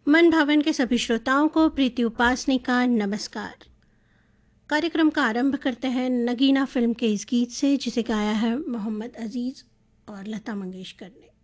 मन भवन के सभी श्रोताओं को प्रीति उपासनी का नमस्कार। कार्यक्रम का आरंभ करते हैं नगीना फिल्म के इस गीत से, जिसे गाया है मोहम्मद अजीज़ और लता मंगेशकर ने।